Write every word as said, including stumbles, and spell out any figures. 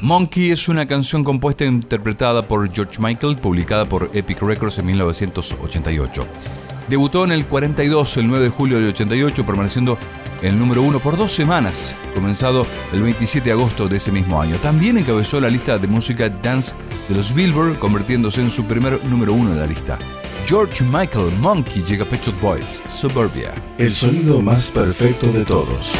Monkey es una canción compuesta e interpretada por George Michael, publicada por Epic Records en mil novecientos ochenta y ocho. Debutó en el cuarenta y dos, el nueve de julio del ochenta y ocho, permaneciendo en el número uno por dos semanas, comenzado el veintisiete de agosto de ese mismo año. También encabezó la lista de música dance de los Billboard, convirtiéndose en su primer número uno en la lista. George Michael, Monkey, llega a Pet Shop Boys, Suburbia. El sonido más perfecto de todos.